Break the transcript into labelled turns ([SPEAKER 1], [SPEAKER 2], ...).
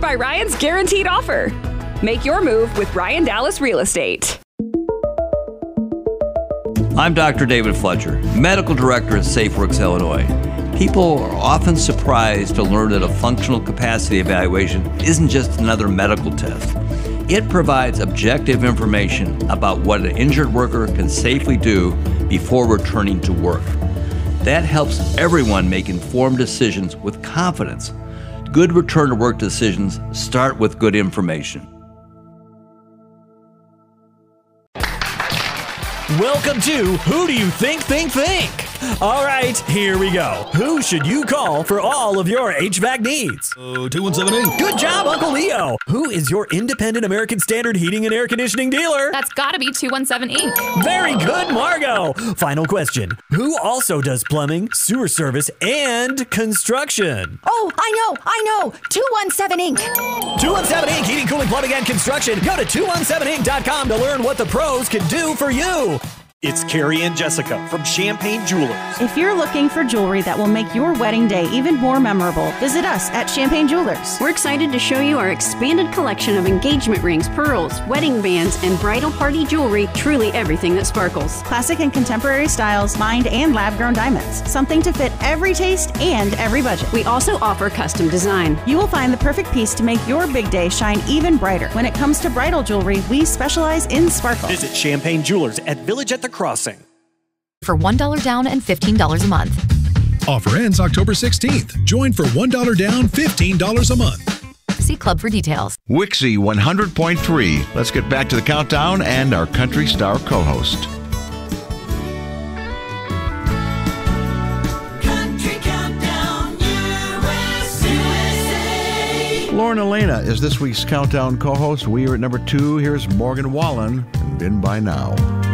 [SPEAKER 1] by Ryan's guaranteed offer. Make your move with Ryan Dallas Real Estate.
[SPEAKER 2] I'm Dr. David Fletcher, Medical Director at SafeWorks Illinois. People are often surprised to learn that a functional capacity evaluation isn't just another medical test. It provides objective information about what an injured worker can safely do before returning to work. That helps everyone make informed decisions with confidence. Good return to work decisions start with good information.
[SPEAKER 3] Welcome to Who Do You Think? All right, here we go. Who should you call for all of your HVAC needs?
[SPEAKER 4] 2178.
[SPEAKER 3] Good job, Uncle Leo. Who is your independent American Standard heating and air conditioning dealer?
[SPEAKER 5] That's gotta be 217 Inc.
[SPEAKER 3] Very good, Margot. Final question. Who also does plumbing, sewer service, and construction?
[SPEAKER 6] Oh, I know. 217 Inc.
[SPEAKER 3] 217 Inc. Heating, cooling, plumbing, and construction. Go to 217inc.com to learn what the pros can do for you.
[SPEAKER 7] It's Carrie and Jessica from Champagne Jewelers.
[SPEAKER 8] If you're looking for jewelry that will make your wedding day even more memorable, visit us at Champagne Jewelers.
[SPEAKER 9] We're excited to show you our expanded collection of engagement rings, pearls, wedding bands, and bridal party jewelry. Truly everything that sparkles.
[SPEAKER 8] Classic and contemporary styles, mined and lab-grown diamonds. Something to fit every taste and every budget.
[SPEAKER 9] We also offer custom design.
[SPEAKER 8] You will find the perfect piece to make your big day shine even brighter. When it comes to bridal jewelry, we specialize in sparkle.
[SPEAKER 7] Visit Champagne Jewelers at Village at the Crossing.
[SPEAKER 10] For $1 down and $15 a month.
[SPEAKER 4] Offer ends October 16th. Join for $1 down, $15 a month.
[SPEAKER 10] See Club for details.
[SPEAKER 11] Wixie 100.3. Let's get back to the countdown and our Country Star co-host.
[SPEAKER 12] Country Countdown USA.
[SPEAKER 11] Lauren Elena is this week's Countdown co-host. We are at number 2. Here's Morgan Wallen and Been By Now.